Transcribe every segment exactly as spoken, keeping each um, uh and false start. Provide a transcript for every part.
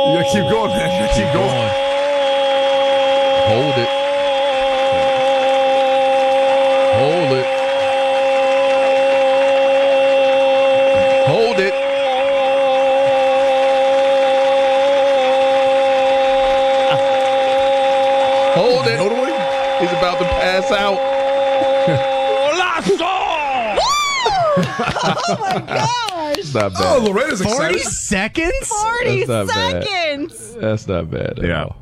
You gotta keep going, man. You gotta keep going. Hold it. Hold it. Hold it. Hold it. He's about to pass out. Oh my gosh! That's not bad. Oh, Loretta's excited. Forty seconds. Forty That's not bad. seconds. That's not bad at Yeah. all.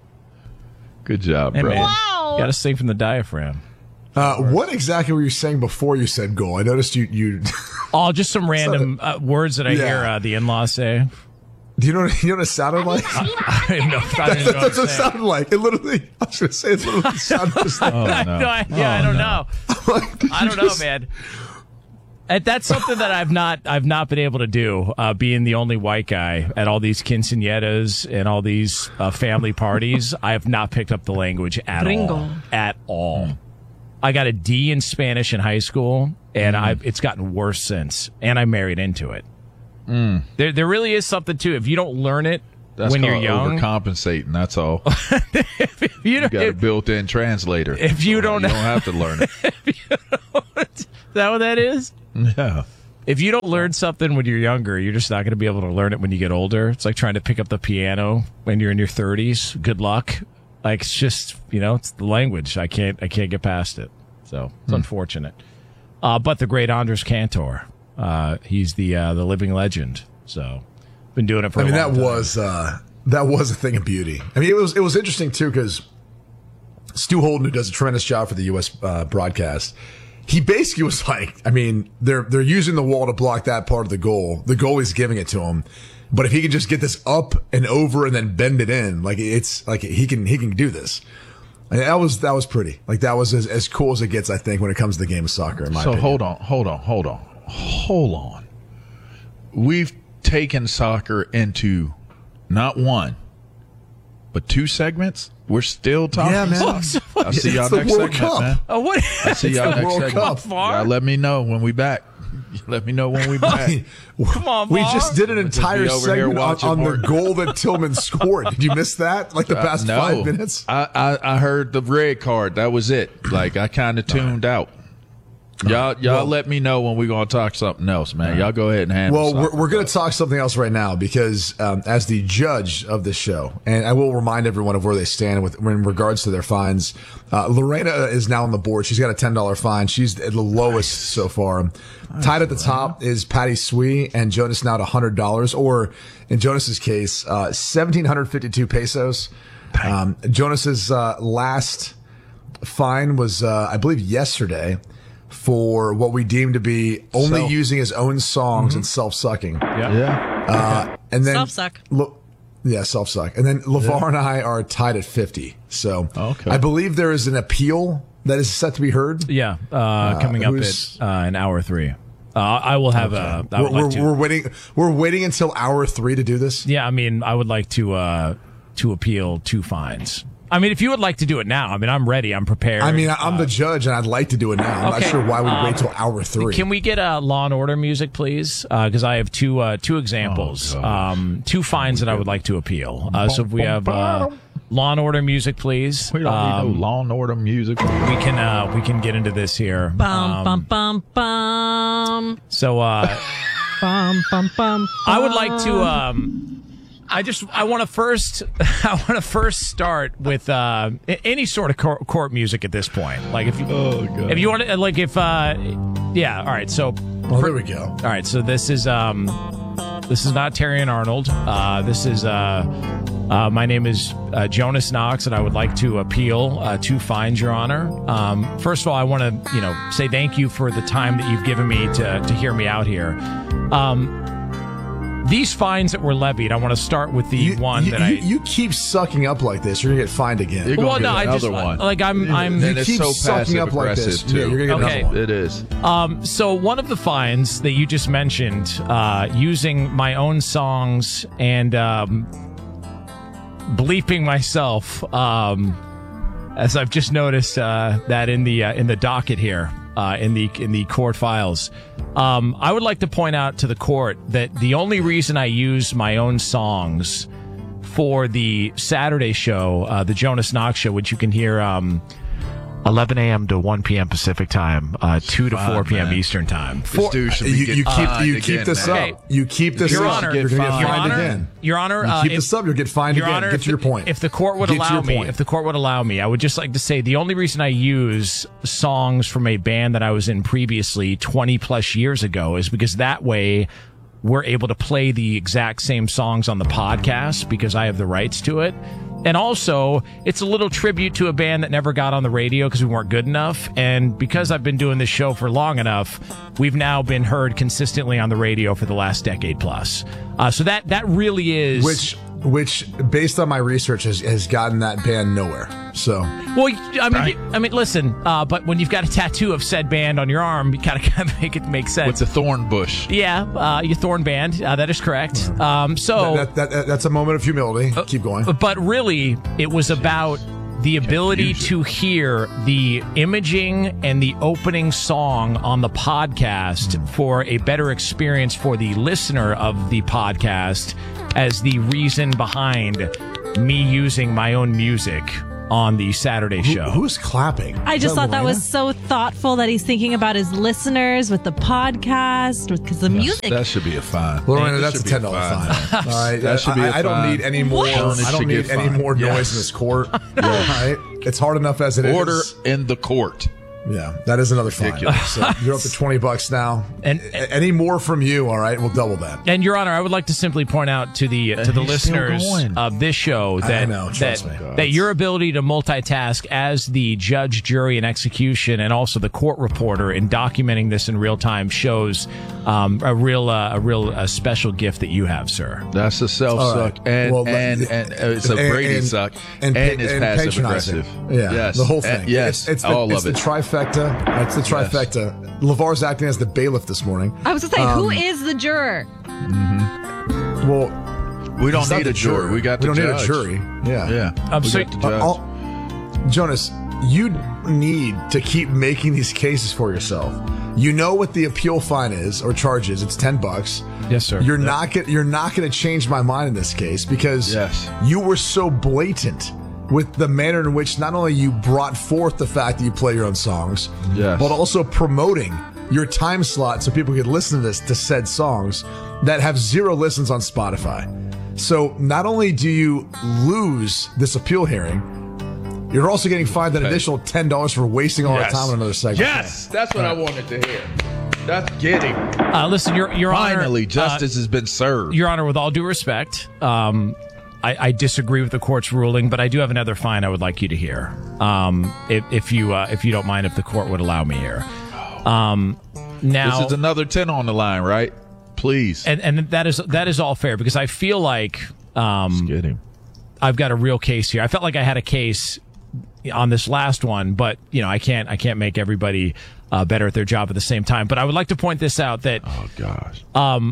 Good job, Hey, bro. man. Wow. Got to sing from the diagram. Uh, what exactly were you saying before you said goal? I noticed you. you Oh, just some random uh, words that I Yeah. hear uh, the in-laws say. do you know? What, you know what it sounded like? I didn't know. I didn't know That's what it what I'm saying. sounded like. It literally. I was going to say it literally sounded just like. Oh, I no. no idea. I don't know. Like, I don't know, man. And that's something that I've not I've not been able to do, uh, being the only white guy at all these quinceañeras and all these uh, family parties. I have not picked up the language at Gringo. all. At all. I got a D in Spanish in high school, and Mm. I've, it's gotten worse since. And I married into it. Mm. There, there really is something to it. If you don't learn it That's when you're called young, overcompensating. That's all. if you, You don't, got a if, built-in translator. if you don't, you don't have to learn it. is that what that is? Yeah. If you don't learn something when you're younger, you're just not going to be able to learn it when you get older. It's like trying to pick up the piano when you're in your thirties. Good luck. Like, it's just, you know, it's the language. I can't I can't get past it. So it's Hmm. unfortunate. Uh, but the great Andres Cantor, uh, he's the uh, the living legend. So been doing it for I a mean, long that time. was uh, that was a thing of beauty. I mean, it was it was interesting too because Stu Holden, who does a tremendous job for the U S uh, broadcast, he basically was like, I mean, they're they're using the wall to block that part of the goal. The goalie's giving it to him, but if he can just get this up and over and then bend it in, like it's like he can he can do this. And that was that was pretty. Like that was as, as cool as it gets, I think, when it comes to the game of soccer. In my So opinion. hold on, hold on, hold on, hold on. We've taken soccer into not one, but two segments. We're still talking. Yeah, man. soccer. I'll see y'all It's the next World segment, Cup. man. Oh, what? I'll see y'all the next World segment. Cup. Y'all let me know when we back. Let me know when we back. Come on, we Bob. just did an entire be over here segment on, watching on the more. goal that Tillman scored. Did you miss that? Like the Uh, past no. five minutes? I, I I heard the red card. That was it. Like I kind of tuned out. Y'all y'all Well- let me know when we're gonna talk something else, man. Y'all go ahead and handle. Well, we're, soccer. we're going to talk something else right now because um, as the judge of this show, and I will remind everyone of where they stand with in regards to their fines. Uh, Lorena is now on the board. She's got a ten dollar fine. She's at the lowest so far. Tied at the top is Patty Swee and Jonas now at one hundred dollars, or in Jonas's case, uh, one thousand seven hundred fifty-two pesos. Um, Jonas's uh, last fine was, uh, I believe, yesterday for what we deem to be only Self. using his own songs and self-sucking. yeah. Uh, and then Self-suck. Lo- yeah, self-suck. And then LeVar and I are tied at fifty. So Okay. I believe there is an appeal that is set to be heard. Yeah, uh, coming up who's- at uh, an hour three. Uh, I will have a. I We're, would like we're, to. we're waiting. We're waiting until hour three to do this. Yeah, I mean, I would like to uh, to appeal two fines. I mean, if you would like to do it now, I mean, I'm ready. I'm prepared. I mean, I- I'm Uh, the judge, and I'd like to do it now. I'm okay. not sure why we Um, wait till hour three. Can we get uh, Law and Order music, please? Because I have two uh, two examples, Oh, gosh. um, two fines that I would like to appeal. Uh, so if we have uh, Law and Order music, please, We don't um, need no Law and Order music. we can uh, we can get into this here. Bum, Um, bum, bum, bum. So uh, Bum, bum, bum, I would like to. Um, I just I want to first I want to first start with uh, a- any sort of court, court music at this point. Like if you Oh god. if you want to like if uh, yeah. All right. So Well, there we go. all right. So this is um this is not Terry and Arnold. Uh, this is uh, uh my name is uh, Jonas Knox, and I would like to appeal uh, two fines, Your Honor. Um, first of all, I want to you know say thank you for the time that you've given me to to hear me out here. Um, these fines that were levied, I want to start with the You, one you, that you, I. you keep sucking up like this, you're gonna get fined again. You're gonna well, get no, I just another one. like I'm I'm. and it's keep so sucking passive up like this. aggressive too. Yeah, you're gonna get Okay. another one. It is. Um, so one of the fines that you just mentioned, uh, using my own songs and um, bleeping myself, um, as I've just noticed uh, that in the uh, in the docket here, uh, in the in the court files. Um, I would like to point out to the court that the only reason I use my own songs for the Saturday show, uh, the Jonas Knox Show, which you can hear um, eleven a.m. to one p.m. Pacific time, uh, two to Fine, four p.m. man. Eastern time. This For, dude should be You, getting you keep fined you again, keep this man. up. You keep this Your up. Honor, You're going to get Your Your fined Honor, again. Your Honor, You uh, keep if- this up, you'll get fined Your again. Honor, Get if to your the, point. If the court would Get to allow your me, point. if the court would allow me, I would just like to say the only reason I use songs from a band that I was in previously twenty plus years ago is because that way we're able to play the exact same songs on the podcast because I have the rights to it. And also, it's a little tribute to a band that never got on the radio because we weren't good enough. And because I've been doing this show for long enough, we've now been heard consistently on the radio for the last decade plus. Uh, so that that really is which, which, based on my research, has, has gotten that band nowhere. So, Well, I mean, I mean, listen. Uh, but when you've got a tattoo of said band on your arm, you kind of make it make sense. With the thorn bush. yeah, uh, your Thorn band. Uh, that is correct. Um, so, that, that, that, that's a moment of humility. Keep going. but really, it was about the ability to hear the imaging and the opening song on the podcast for a better experience for the listener of the podcast as the reason behind me using my own music on the Saturday Who- show. who's clapping? I Is just thought that Lorena? was so thoughtful that he's thinking about his listeners with the podcast, with because the music. That should be a fine. Lorena, That that's a should be ten dollar fine. All right, That should be I, a I don't fine. need any more. What? Jonas I don't should need get any fined. more Yes. noise in this court. All right, it's hard enough as it is. Order in the court. Yeah, that is another fine. Ridiculous. So you're up to twenty bucks now. And- A- any more from you? All right, we'll double that. And Your Honor, I would like to simply point out to the to the he's still listeners going. of this show that know, that, trust me. that your ability to multitask as the judge, jury, and execution, and also the court reporter in documenting this in real time shows um, a real uh, a real uh, special gift that you have, sir. That's a self All suck, right. and Well, and let- and uh, it's a and- Brady and- suck, and, and, pa- it's and passive patronizing. aggressive. Yeah, yes, the whole And- thing. yes, it's, it's the, all it's of it. the trifecta. It's the trifecta. LeVar's acting as the bailiff this morning. I was gonna say, who Um, is the juror? Well, we don't it's not need the a jury. We got we the don't judge. need a jury. Yeah, Yeah, Um, we so- got the judge. Uh, all- Jonas, you need to keep making these cases for yourself. You know what the appeal fine is or charge is. It's ten bucks. Yes, sir. You're not get, You're not going to change my mind in this case because Yes. you were so blatant with the manner in which not only you brought forth the fact that you play your own songs, Yes. but also promoting your time slot so people could listen to this to said songs that have zero listens on Spotify. So not only do you lose this appeal hearing, you're also getting fined an Okay. additional ten dollars for wasting all Yes. our time on another segment. Yes, that's what I wanted to hear. That's getting. Uh, listen, Your Your Finally, Honor, justice has been served. uh, Your Honor, with all due respect, um, I, I disagree with the court's ruling, but I do have another fine I would like you to hear, um, if, if you uh, if you don't mind, if the court would allow me here. Um, now, This is another ten on the line, right? Please. and and that is that is all fair because I feel like um, Get him. I've got a real case here. I felt like I had a case on this last one, but you know I can't I can't make everybody uh, better at their job at the same time. But I would like to point this out that Oh gosh.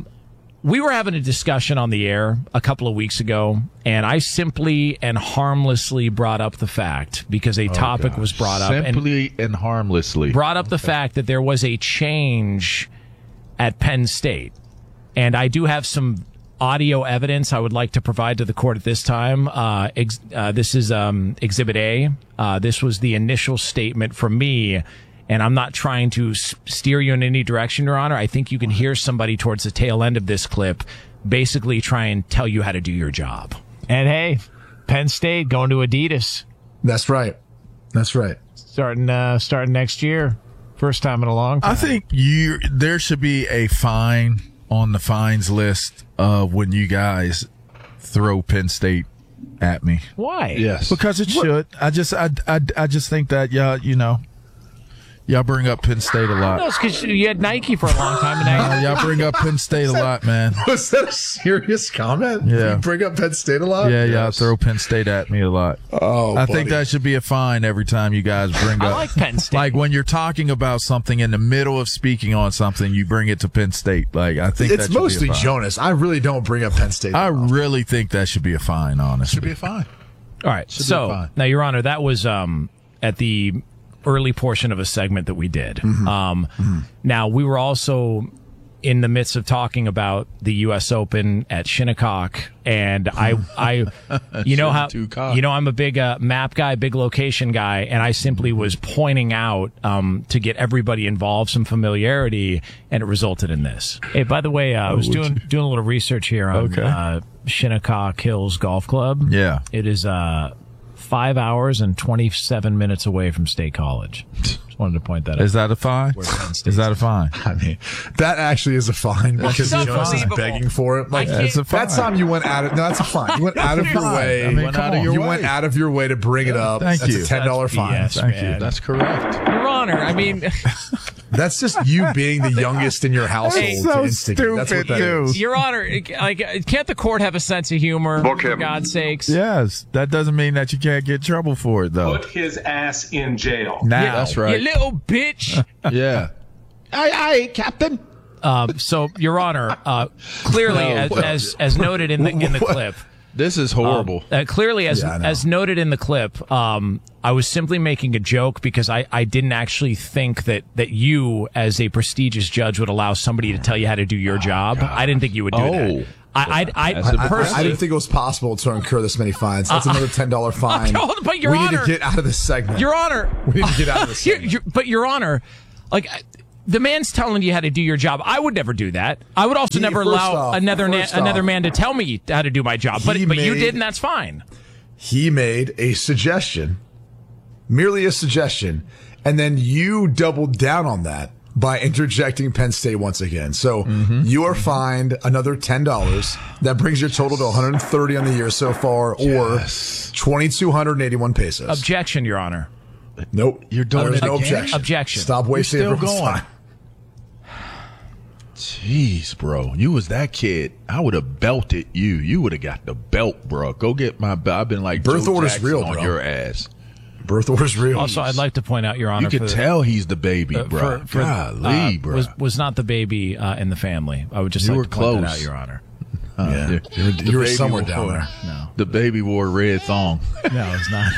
we were having a discussion on the air a couple of weeks ago, and I simply and harmlessly brought up the fact because a topic was brought up and Simply and harmlessly. brought up the fact that there was a change at Penn State. And I do have some audio evidence I would like to provide to the court at this time. Uh, ex- uh, this is um, Exhibit A. Uh, this was the initial statement from me. And I'm not trying to s- steer you in any direction, Your Honor. I think you can hear somebody towards the tail end of this clip basically try and tell you how to do your job. And hey, Penn State going to Adidas That's right. That's right. starting uh, starting next year. First time in a long time. I think you there should be a fine on the fines list of when you guys throw Penn State at me. Why? Yes, because it should. I just I, I, I just think that y'all you know y'all bring up Penn State a No, lot. it's because you had Nike for a long time, and now Uh, y'all bring up Penn State a lot, man. Was that a serious comment? Yeah. You bring up Penn State a lot? Yeah, y'all throw Penn State at me a lot. Oh, I think buddy. that should be a fine every time you guys bring I up. like Penn State. Like when you're talking about something in the middle of speaking on something, you bring it to Penn State. Like I think It's that should mostly be a fine. Jonas. I really don't bring up Penn State. I that often. really think that should be a fine. Honestly, Should be a fine. All right. Should be So fine. now, Your Honor, that was um, at the early portion of a segment that we did. Mm-hmm. Um, Now we were also in the midst of talking about the U S Open at Shinnecock, and I, I, you know how, you know, I'm a big uh, map guy, big location guy, and I simply was pointing out um, to get everybody involved some familiarity, and it resulted in this. Hey, by the way, uh, I was doing doing a little research here on Okay. uh, Shinnecock Hills Golf Club. Yeah. It is uh, five hours and twenty-seven minutes away from State College. Just wanted to point that out. Is that a fine? Where Penn State's Is that a fine? I mean, that actually is a fine because That's Jonas is unbelievable. begging for it. Like I can't- That's a fine. that time you went out of no, that's a fine. You went out of your fine. way. I mean, you come out of your went way. out of your way to bring it up. Thank that's you. a ten dollar That's fine. B S. Thank man. you. That's correct. Your Honor, I mean, That's just you being the youngest in your household. It's to so instigate. That's what stupid, that dude. is. Your Honor, like, can't the court have a sense of humor? Book For him. God's sakes. Yes, that doesn't mean that you can't get in trouble for it, though. Put his ass in jail. Now, that's You right. little bitch. Yeah. Aye, aye, Captain. Um, so, Your Honor, uh, clearly, No, as, well- as as noted in the in the What? clip, This is horrible. uh, clearly as Yeah, I know. as noted in the clip, um, I was simply making a joke because I, I didn't actually think that that you, as a prestigious judge, would allow somebody to tell you how to do your job. I didn't think you would do Oh. that. I I, That's I, a- I, I personally. didn't think it was possible to incur this many fines. That's another ten dollar fine. Uh, but Your we Honor- need to get out of this segment. Your Honor, we need to get out of this You- segment. you- but Your Honor, like I- the man's telling you how to do your job. I would never do that. I would also He- never first allow off- another na- first another off, man to tell me how to do my job. But he but you made- did, and that's fine. He made a suggestion, merely a suggestion, and then you doubled down on that by interjecting Penn State once again. So you are fined another ten dollars. That brings your total to one hundred thirty on the year so far, Yes. or twenty-two hundred eighty-one pesos. Objection, Your Honor. Nope. You're doing There's it no again? objection. Objection. Stop wasting still everyone's going. time. Jeez, bro. You was that kid. I would have belted you. You would have got the belt, bro. Go get my belt. I've been like Birth Joe order's Jackson real, on bro. your ass. Birth order's real. Also, I'd like to point out, Your Honor, You could for the- tell he's the baby, uh, bro. for- for, Golly, uh, bro. Was was not the baby uh, in the family. I would just You like were to point that close. out, Your Honor. yeah. The- You were, the you were baby somewhere wore- down there. No, The baby wore a red thong. no, it's not.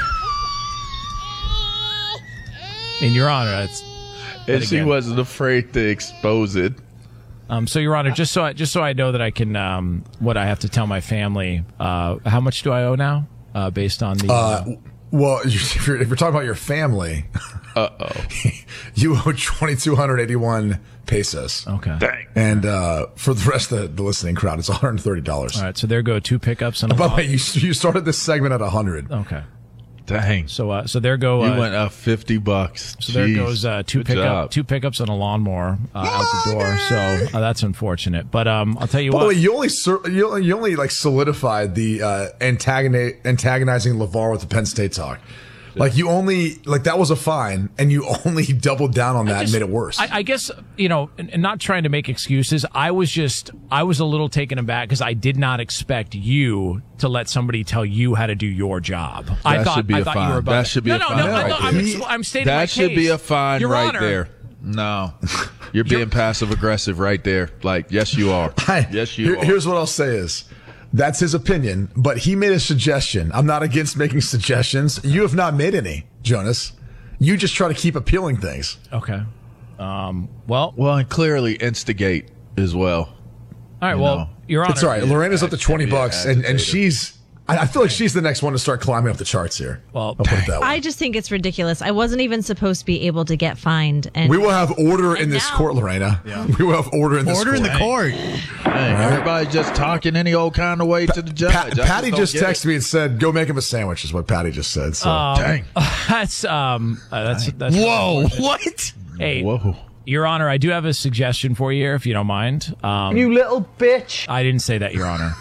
And Your Honor, it's And she again- wasn't afraid to expose it. um. So, Your Honor, just so I, just so I know that I can um what I have to tell my family. Uh, how much do I owe now? Uh, based on the. Uh, well, if you're, if you're talking about your family, Uh-oh. you owe twenty-two hundred eighty-one pesos. okay. Dang. And uh, for the rest of the, the listening crowd, it's one hundred thirty dollars. All right. So there go two pickups and a By the long- way, you, you started this segment at one hundred. Okay. Dang. So uh, so there go. You Uh, went up fifty bucks. So there Jeez. goes uh, two Good pickup, job. two pickups and a lawnmower uh, out the door. So uh, that's unfortunate. But um, I'll tell you By the what. way, you only sur- you only, you only like solidified the uh, antagoni- antagonizing LeVar with the Penn State talk. Like you only like that was a fine, and you only doubled down on that and just- made it worse. I, I guess you know, and, and not trying to make excuses. I was just, I was a little taken aback because I did not expect you to let somebody tell you how to do your job. I That thought, should be I a thought fine. you were above That should be no, a no, fine No, no, right no, there. I'm, He- I'm stating my That case. should be a fine Your right Honor, there. No, you're being passive aggressive right there. Like, yes, you are. Hi. Yes, you Here- are. Here's what I'll say is that's his opinion, but he made a suggestion. I'm not against making suggestions. You have not made any, Jonas. You just try to keep appealing things. Okay. Um. Well. Well, and clearly instigate as well. All right. You Well, know. Your Honor. It's all right. Lorena's up to twenty Be an bucks, and, and agitator. she's. I I feel like she's the next one to start climbing up the charts here. Well, I'll put it that way. I just think it's ridiculous. I wasn't even supposed to be able to get fined. And We will have order in And this now- court, Lorena. We will have order in this Order court. in the court. Hey, everybody's just talking any old kind of way to the judge. Pa- I Patty don't just get it. texted me and said, "Go make him a sandwich." Is what Patty just said. So Dang. that's um. Uh, that's that's. Whoa, what? Hey. Whoa. Your Honor, I do have a suggestion for you here, if you don't mind. Um, You little bitch. I didn't say that, Your Honor.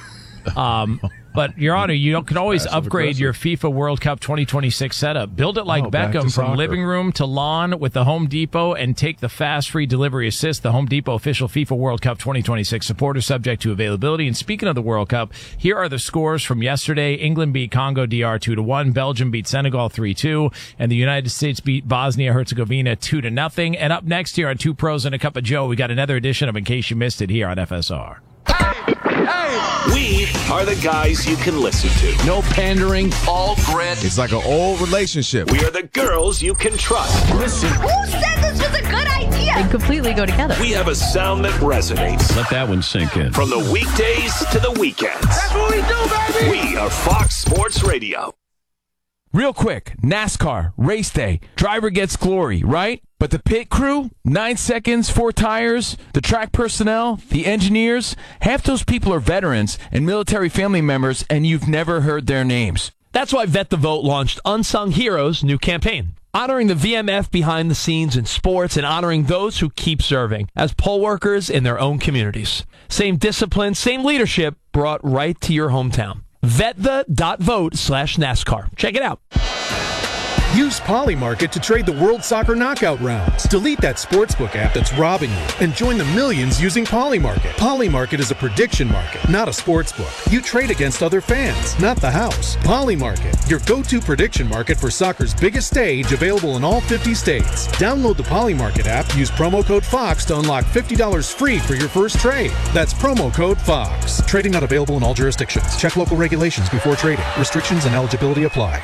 Um, but Your Honor, you can always Passive upgrade aggressive. your FIFA World Cup twenty twenty-six setup. Build it like Oh, back to Beckham, from soccer. living room to lawn with the Home Depot, and take the fast free delivery assist. The Home Depot official FIFA World Cup twenty twenty-six supporter, subject to availability. And speaking of the World Cup, here are the scores from yesterday. England beat Congo D R two to one. Belgium beat Senegal three two. And the United States beat Bosnia Herzegovina two to nothing. And up next here on Two Pros and a Cup of Joe, we got another edition of In Case You Missed It here on F S R. Hey! We are the guys you can listen to. No pandering, all grit. It's like an old relationship. We are the girls you can trust. Listen. Who said this was a good idea? They completely go together. We have a sound that resonates. Let that one sink in. From the weekdays to the weekends. That's what we do, baby! We are Fox Sports Radio. Real quick, NASCAR, race day, driver gets glory, right? But the pit crew, nine seconds, four tires, the track personnel, the engineers, half those people are veterans and military family members, and you've never heard their names. That's why Vet the Vote launched Unsung Heroes' new campaign, honoring the V M F behind the scenes in sports and honoring those who keep serving as poll workers in their own communities. Same discipline, same leadership brought right to your hometown. Vetthe.vote slash NASCAR. Check it out. Use Polymarket to trade the World Soccer Knockout rounds. Delete that sportsbook app that's robbing you and join the millions using Polymarket. Polymarket is a prediction market, not a sportsbook. You trade against other fans, not the house. Polymarket, your go-to prediction market for soccer's biggest stage, available in all fifty states. Download the Polymarket app, use promo code FOX to unlock fifty dollars free for your first trade. That's promo code FOX. Trading not available in all jurisdictions. Check local regulations before trading. Restrictions and eligibility apply.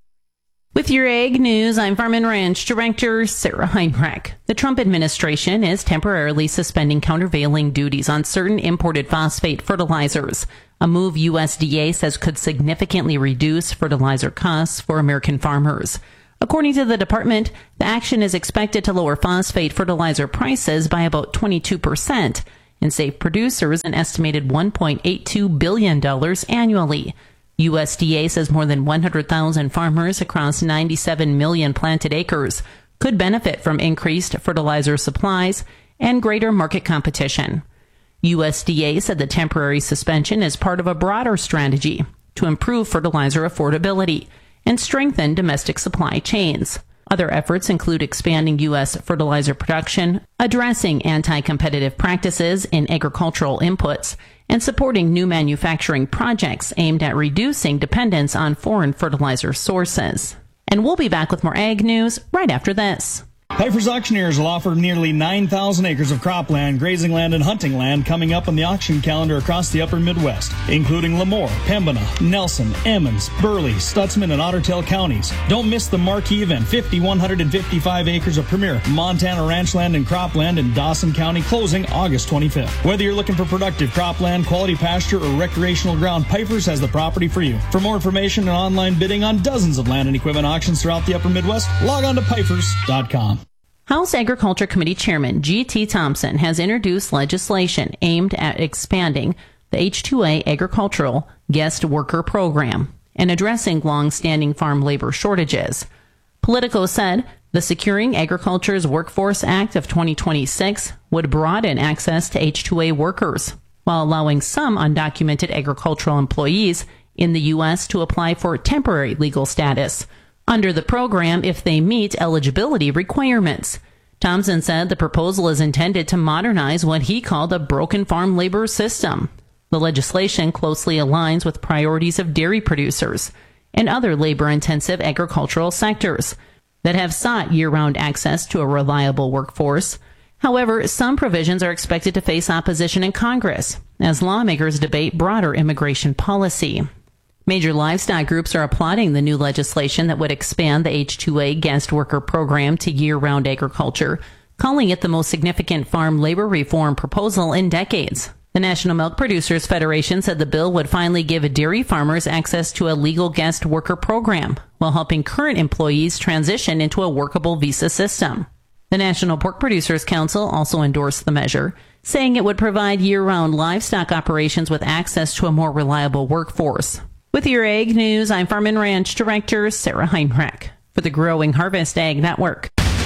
With your Ag News, I'm Farm and Ranch Director Sarah Heinrich. The Trump administration is temporarily suspending countervailing duties on certain imported phosphate fertilizers, a move U S D A says could significantly reduce fertilizer costs for American farmers. According to the department, the action is expected to lower phosphate fertilizer prices by about twenty-two percent and save producers an estimated one point eight two billion dollars annually. U S D A says more than one hundred thousand farmers across ninety-seven million planted acres could benefit from increased fertilizer supplies and greater market competition. U S D A said the temporary suspension is part of a broader strategy to improve fertilizer affordability and strengthen domestic supply chains. Other efforts include expanding U S fertilizer production, addressing anti-competitive practices in agricultural inputs, and supporting new manufacturing projects aimed at reducing dependence on foreign fertilizer sources. And we'll be back with more Ag News right after this. Piper's Auctioneers will offer nearly nine thousand acres of cropland, grazing land, and hunting land coming up on the auction calendar across the upper Midwest, including Lemoore, Pembina, Nelson, Emmons, Burley, Stutzman, and Otter Tail counties. Don't miss the marquee event, five thousand one hundred fifty-five acres of premier Montana ranch land and cropland in Dawson County, closing August twenty-fifth. Whether you're looking for productive cropland, quality pasture, or recreational ground, Piper's has the property for you. For more information and online bidding on dozens of land and equipment auctions throughout the upper Midwest, log on to pipers dot com. House Agriculture Committee Chairman G T Thompson has introduced legislation aimed at expanding the H two A agricultural guest worker program and addressing long-standing farm labor shortages. Politico said the Securing Agriculture's Workforce Act of twenty twenty-six would broaden access to H two A workers while allowing some undocumented agricultural employees in the U S to apply for temporary legal status under the program if they meet eligibility requirements. Thompson said the proposal is intended to modernize what he called a broken farm labor system. The legislation closely aligns with priorities of dairy producers and other labor-intensive agricultural sectors that have sought year-round access to a reliable workforce. However, some provisions are expected to face opposition in Congress as lawmakers debate broader immigration policy. Major livestock groups are applauding the new legislation that would expand the H two A guest worker program to year-round agriculture, calling it the most significant farm labor reform proposal in decades. The National Milk Producers Federation said the bill would finally give dairy farmers access to a legal guest worker program while helping current employees transition into a workable visa system. The National Pork Producers Council also endorsed the measure, saying it would provide year-round livestock operations with access to a more reliable workforce. With your Ag News, I'm Farm and Ranch Director Sarah Heinrich for the Growing Harvest Ag Network.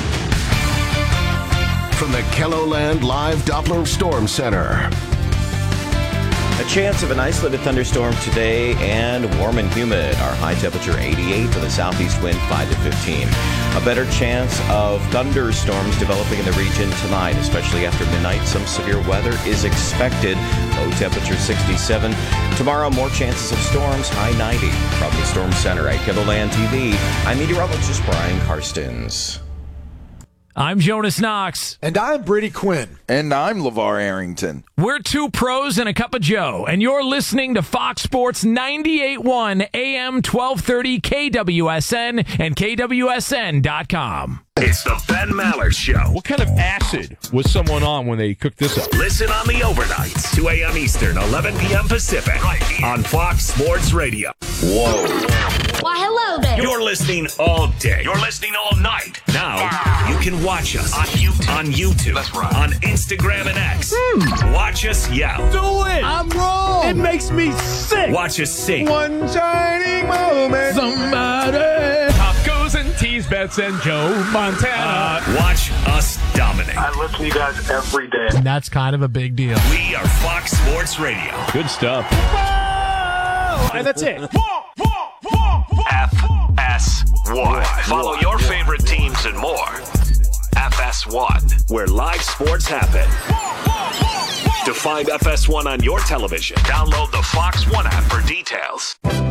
From the KELOLAND Live Doppler Storm Center. A chance of an isolated thunderstorm today and warm and humid. Our high temperature eighty-eight with a southeast wind five to fifteen. A better chance of thunderstorms developing in the region tonight, especially after midnight. Some severe weather is expected. Low temperature sixty-seven. Tomorrow, more chances of storms, high ninety. From the Storm Center at KELOLAND T V, I'm meteorologist Brian Karstens. I'm Jonas Knox. And I'm Brady Quinn. And I'm LeVar Arrington. We're two pros and a cup of Joe, and you're listening to Fox Sports ninety-eight point one A M twelve thirty K W S N and K W S N dot com. It's the Ben Maller Show. What kind of acid was someone on when they cooked this up? Listen on the overnights, two a.m. Eastern, eleven p.m. Pacific, right here on Fox Sports Radio. Whoa. Why, hello there. You're listening all day. You're listening all night. Now, you can watch us on YouTube. On YouTube. That's right. On Instagram and X. Hmm. Watch us yell. Do it. I'm wrong. It makes me sick. Watch us sing. One shining moment. Somebody. Tacos and teas, bets and Joe Montana. Uh, watch us dominate. I listen to you guys every day. And that's kind of a big deal. We are Fox Sports Radio. Good stuff. Whoa! And that's it. F S one. Follow your favorite teams and more. F S one, where live sports happen. To find F S one on your television, download the Fox One app for details.